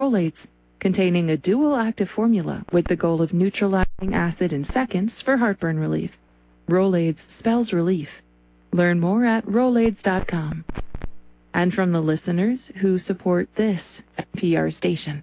Rolaids, containing a dual active formula with the goal of neutralizing acid in seconds for heartburn relief. Rolaids spells relief. Learn more at Rolaids.com. And from the listeners who support this NPR station.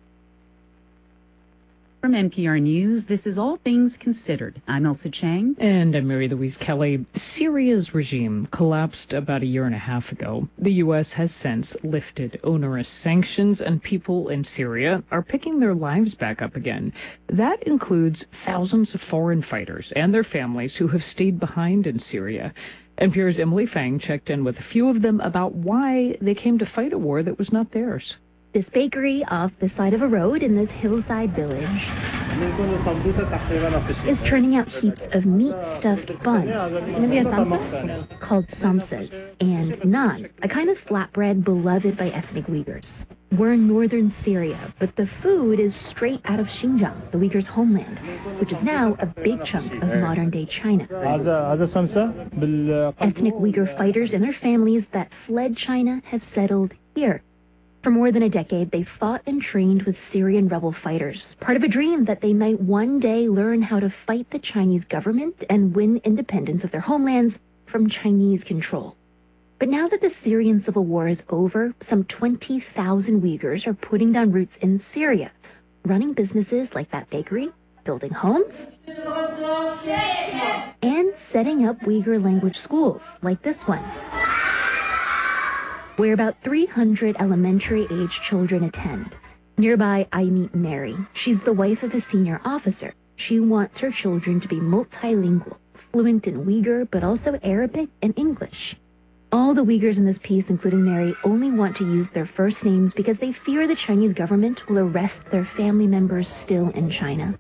From NPR News, this is All Things Considered. I'm Elsa Chang. And I'm Mary Louise Kelly. Syria's regime collapsed about a year and a half ago. The U.S. has since lifted onerous sanctions, and people in Syria are picking their lives back up again. That includes thousands of foreign fighters and their families who have stayed behind in Syria. NPR's Emily Fang checked in with a few of them about why they came to fight a war that was not theirs. This bakery off the side of a road in this hillside village is turning out heaps of meat-stuffed buns called samsas and naan, a kind of flatbread beloved by ethnic Uyghurs. We're in northern Syria, but the food is straight out of Xinjiang, the Uyghurs' homeland, which is now a big chunk of modern-day China. Ethnic Uyghur fighters and their families that fled China have settled here. For more than a decade, they fought and trained with Syrian rebel fighters, part of a dream that they might one day learn how to fight the Chinese government and win independence of their homelands from Chinese control. But now that the Syrian civil war is over, some 20,000 Uyghurs are putting down roots in Syria, running businesses like that bakery, building homes, and setting up Uyghur language schools like this one, where about 300 elementary-age children attend. Nearby, I meet Mary. She's the wife of a senior officer. She wants her children to be multilingual, fluent in Uyghur, but also Arabic and English. All the Uyghurs in this piece, including Mary, only want to use their first names because they fear the Chinese government will arrest their family members still in China.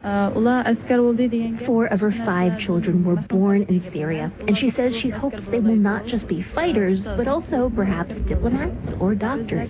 4 of her 5 children were born in Syria, and she says she hopes they will not just be fighters, but also perhaps diplomats or doctors.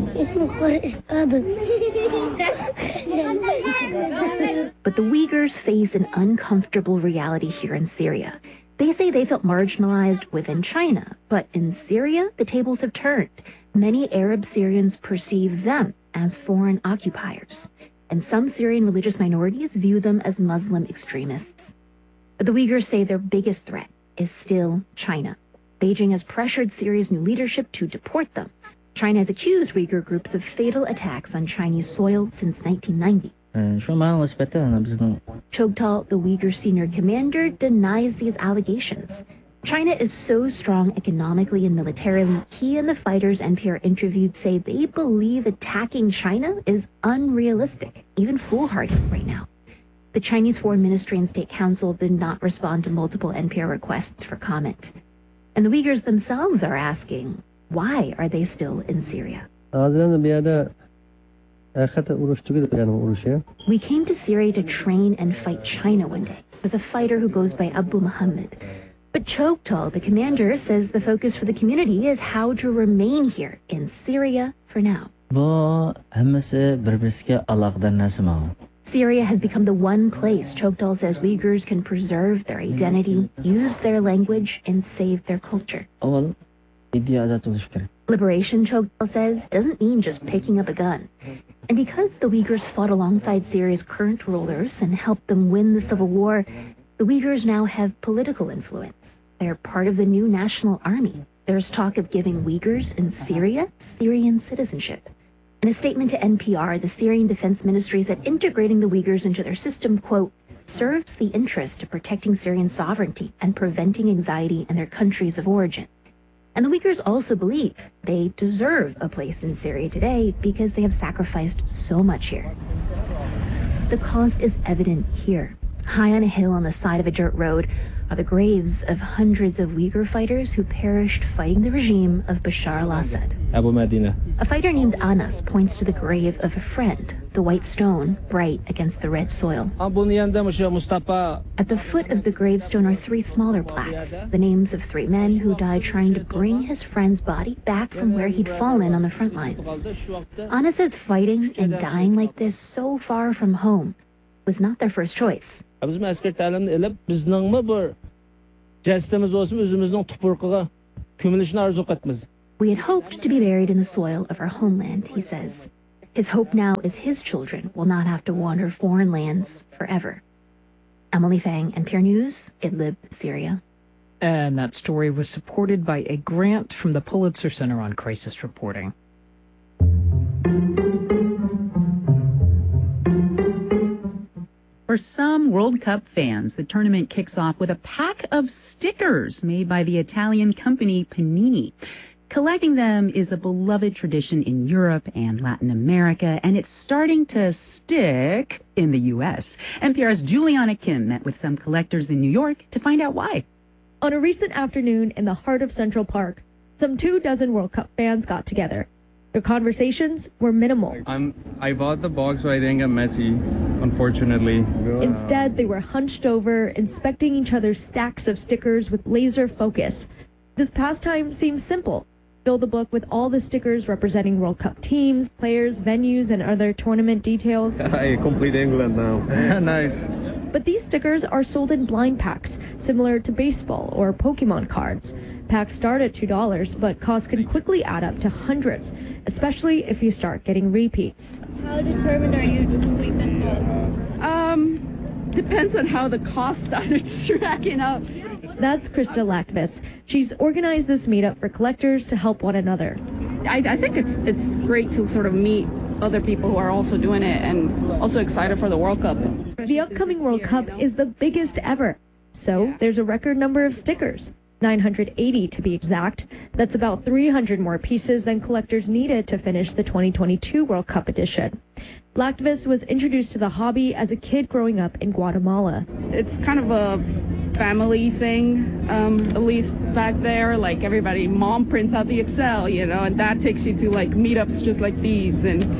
But the Uyghurs face an uncomfortable reality here in Syria. They say they felt marginalized within China, but in Syria, the tables have turned. Many Arab Syrians perceive them as foreign occupiers, and some Syrian religious minorities view them as Muslim extremists. But the Uyghurs say their biggest threat is still China. Beijing has pressured Syria's new leadership to deport them. China has accused Uyghur groups of fatal attacks on Chinese soil since 1990. Chogtal, the Uyghur senior commander, denies these allegations. China is so strong economically and militarily, he and the fighters NPR interviewed say they believe attacking China is unrealistic, even foolhardy right now. The Chinese Foreign Ministry and State Council did not respond to multiple NPR requests for comment. And the Uyghurs themselves are asking, why are they still in Syria? We came to Syria to train and fight China one day, as a fighter who goes by Abu Muhammad. But Chogtal, the commander, says the focus for the community is how to remain here in Syria for now. Syria has become the one place, Chogtal says, Uyghurs can preserve their identity, use their language, and save their culture. Liberation, Chogtal says, doesn't mean just picking up a gun. And because the Uyghurs fought alongside Syria's current rulers and helped them win the civil war, the Uyghurs now have political influence. They're part of the new national army. There's talk of giving Uyghurs in Syria Syrian citizenship. In a statement to NPR, the Syrian Defense Ministry said integrating the Uyghurs into their system, quote, serves the interest of protecting Syrian sovereignty and preventing anxiety in their countries of origin. And the Uyghurs also believe they deserve a place in Syria today because they have sacrificed so much here. The cost is evident here. High on a hill on the side of a dirt road are the graves of hundreds of Uyghur fighters who perished fighting the regime of Bashar al-Assad. Abu Medina. A fighter named Anas points to the grave of a friend, the white stone bright against the red soil. At the foot of the gravestone are 3 smaller plaques, the names of 3 men who died trying to bring his friend's body back from where he'd fallen on the front lines. Anas says fighting and dying like this so far from home was not their first choice. We had hoped to be buried in the soil of our homeland, he says. His hope now is his children will not have to wander foreign lands forever. Emily Fang, NPR News, Idlib, Syria. And that story was supported by a grant from the Pulitzer Center on Crisis Reporting. For some World Cup fans, the tournament kicks off with a pack of stickers made by the Italian company Panini. Collecting them is a beloved tradition in Europe and Latin America, and it's starting to stick in the U.S. NPR's Juliana Kim met with some collectors in New York to find out why. On a recent afternoon in the heart of Central Park, some 24 World Cup fans got together. Their conversations were minimal. I bought the box, but I didn't get Messi, unfortunately. Instead, they were hunched over, inspecting each other's stacks of stickers with laser focus. This pastime seems simple. Fill the book with all the stickers representing World Cup teams, players, venues, and other tournament details. I complete England now. Nice. But these stickers are sold in blind packs, similar to baseball or Pokemon cards. Packs start at $2, but costs can quickly add up to hundreds, especially if you start getting repeats. How determined are you to complete this one? Depends on how the cost started tracking up. That's Krista Lackvis. She's organized this meetup for collectors to help one another. I think it's great to sort of meet other people who are also doing it and also excited for the World Cup. The upcoming World Cup is the biggest ever, so there's a record number of stickers. 980 to be exact. That's about 300 more pieces than collectors needed to finish the 2022 World Cup edition. Lackvis was introduced to the hobby as a kid growing up in Guatemala. It's kind of a family thing, at least back there. Like everybody, mom prints out the Excel, and dad takes you to like meetups just like these,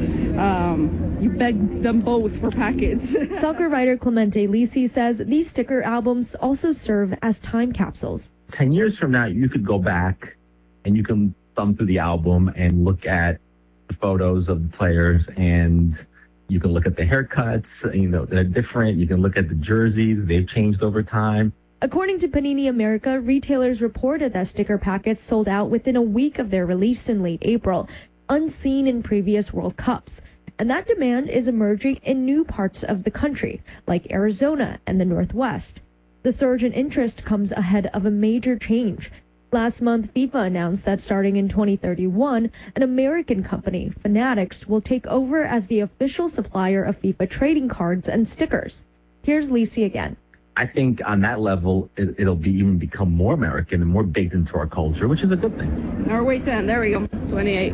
and you beg them both for packets. Soccer writer Clemente Lisi says these sticker albums also serve as time capsules. 10 years from now, you could go back and you can thumb through the album and look at the photos of the players, and you can look at the haircuts, they're different. You can look at the jerseys. They've changed over time. According to Panini America, retailers reported that sticker packets sold out within a week of their release in late April, unseen in previous World Cups. And that demand is emerging in new parts of the country, like Arizona and the Northwest. The surge in interest comes ahead of a major change. Last month, FIFA announced that starting in 2031, an American company, Fanatics, will take over as the official supplier of FIFA trading cards and stickers. Here's Lisi again. I think on that level, it'll even become more American and more baked into our culture, which is a good thing. Norway 10, there we go, 28.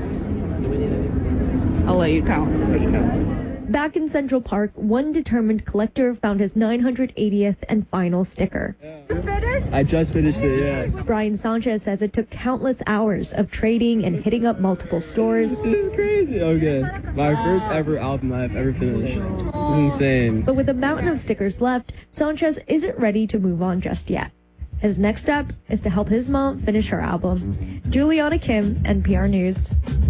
I'll let you count. Back in Central Park, one determined collector found his 980th and final sticker. I just finished it, yeah. Brian Sanchez says it took countless hours of trading and hitting up multiple stores. This is crazy. Okay. My first ever album I've ever finished. It's insane. But with a mountain of stickers left, Sanchez isn't ready to move on just yet. His next step is to help his mom finish her album. Juliana Kim, NPR News.